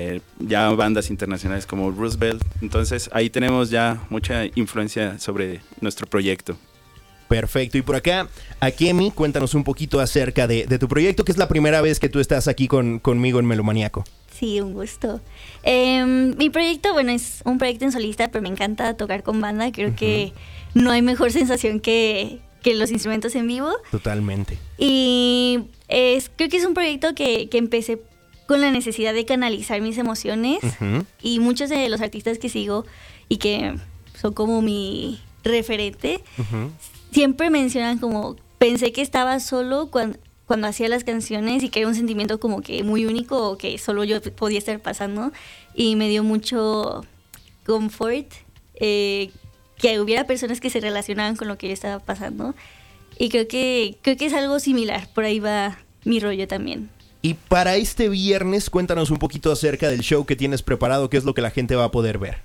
ya bandas internacionales como Roosevelt. Entonces ahí tenemos ya mucha influencia sobre nuestro proyecto. Perfecto. Y por acá, Akemi, cuéntanos un poquito acerca de tu proyecto, que es la primera vez que tú estás aquí conmigo en Melomaniaco. Sí, un gusto. Mi proyecto, bueno, es un proyecto en solista, pero me encanta tocar con banda. Creo que no hay mejor sensación que los instrumentos en vivo. Totalmente. Y creo que es un proyecto que empecé con la necesidad de canalizar mis emociones. Y muchos de los artistas que sigo y que son como mi referente, siempre mencionan como, pensé que estaba solo cuando hacía las canciones y que era un sentimiento como que muy único o que solo yo podía estar pasando, y me dio mucho confort que hubiera personas que se relacionaban con lo que yo estaba pasando, y creo que es algo similar, por ahí va mi rollo también. Y para este viernes, cuéntanos un poquito acerca del show que tienes preparado, qué es lo que la gente va a poder ver.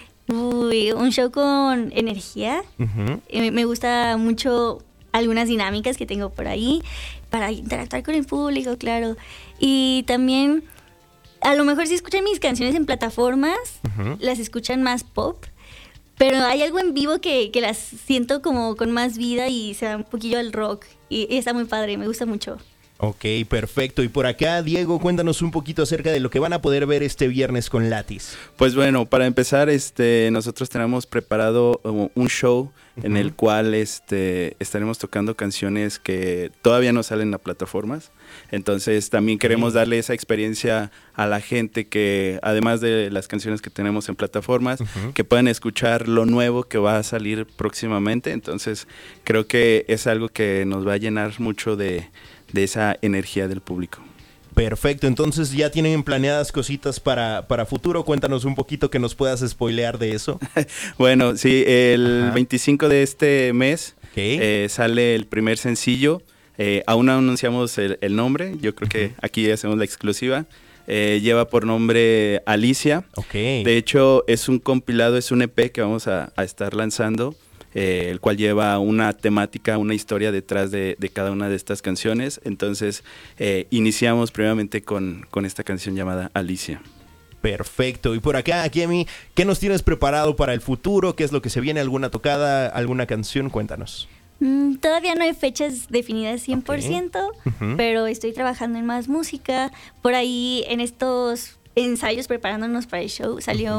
Un show con energía. Me gusta mucho algunas dinámicas que tengo por ahí para interactuar con el público, claro. Y también, a lo mejor si escuchan mis canciones en plataformas, las escuchan más pop, pero hay algo en vivo que las siento como con más vida y se da un poquillo al rock. Y está muy padre, me gusta mucho. Ok, perfecto. Y por acá, Diego, cuéntanos un poquito acerca de lo que van a poder ver este viernes con Latis. Pues bueno, para empezar, nosotros tenemos preparado un show en el cual estaremos tocando canciones que todavía no salen a plataformas. Entonces también queremos darle esa experiencia a la gente, que además de las canciones que tenemos en plataformas, que puedan escuchar lo nuevo que va a salir próximamente. Entonces creo que es algo que nos va a llenar mucho de esa energía del público. Perfecto, entonces ya tienen planeadas cositas para futuro. Cuéntanos un poquito, que nos puedas spoilear de eso. Bueno, sí, el 25 de este mes sale el primer sencillo. Aún no anunciamos el nombre, yo creo que aquí hacemos la exclusiva. Lleva por nombre Alicia. De hecho, es un compilado, es un EP que vamos a estar lanzando, el cual lleva una temática, una historia detrás de cada una de estas canciones. Entonces, iniciamos primeramente con esta canción llamada Alicia. Perfecto. Y por acá, Akemi, ¿qué nos tienes preparado para el futuro? ¿Qué es lo que se viene? ¿Alguna tocada? ¿Alguna canción? Cuéntanos. Todavía no hay fechas definidas 100%, pero estoy trabajando en más música. Por ahí, en estos ensayos preparándonos para el show,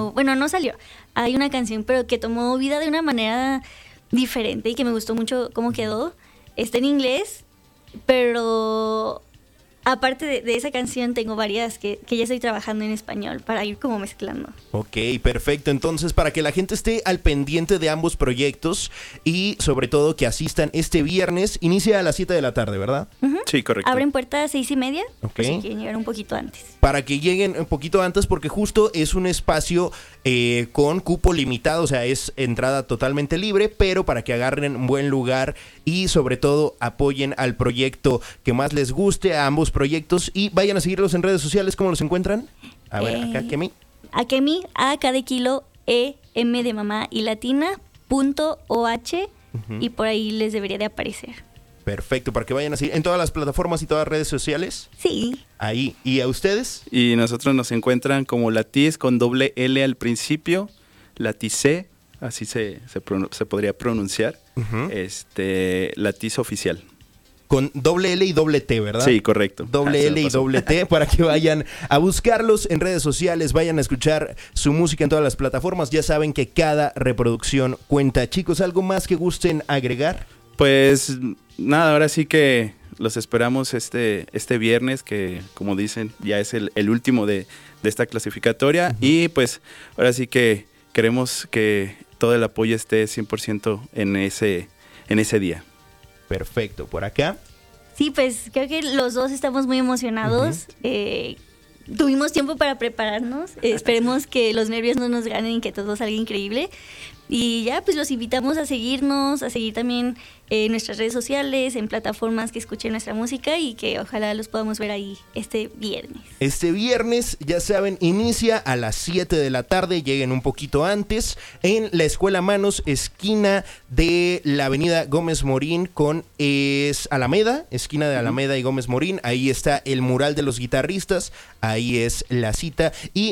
hay una canción, pero que tomó vida de una manera diferente y que me gustó mucho cómo quedó. Está en inglés, pero aparte de esa canción tengo varias que ya estoy trabajando en español para ir como mezclando. Ok, perfecto. Entonces, para que la gente esté al pendiente de ambos proyectos y sobre todo que asistan este viernes, inicia a las 7 de la tarde, ¿verdad? Sí, correcto. Abren puertas 6:30, pues si quieren llegar un poquito antes. Para que lleguen un poquito antes, porque justo es un espacio con cupo limitado, o sea, es entrada totalmente libre, pero para que agarren un buen lugar y sobre todo apoyen al proyecto que más les guste, a ambos proyectos, y vayan a seguirlos en redes sociales. ¿Cómo los encuentran? A ver, acá, Akemi. Akemi, A cada kilo, M de mamá y latina, .oh, y por ahí les debería de aparecer. Perfecto, para que vayan a seguir en todas las plataformas y todas las redes sociales. Sí. Ahí. ¿Y a ustedes? Y nosotros nos encuentran como Latiz con doble L al principio, Latice, así se podría pronunciar, Latiz Oficial. Con doble L y doble T, ¿verdad? Sí, correcto. Doble L y doble T, para que vayan a buscarlos en redes sociales, vayan a escuchar su música en todas las plataformas. Ya saben que cada reproducción cuenta. Chicos, ¿algo más que gusten agregar? Pues nada, ahora sí que los esperamos este viernes, que como dicen ya es el último de esta clasificatoria. Y pues ahora sí que queremos que todo el apoyo esté 100% en ese día. Perfecto, ¿por acá? Sí, pues creo que los dos estamos muy emocionados. Tuvimos tiempo para prepararnos. Esperemos que los nervios no nos ganen y que todo salga increíble. Y ya, pues los invitamos a seguirnos, a seguir también en nuestras redes sociales, en plataformas que escuchen nuestra música y que ojalá los podamos ver ahí este viernes. Este viernes, ya saben, inicia a las 7 de la tarde, lleguen un poquito antes, en la Escuela Manos, esquina de la avenida Gómez Morín con Alameda, esquina de Alameda y Gómez Morín. Ahí está el mural de los guitarristas, ahí es la cita. Y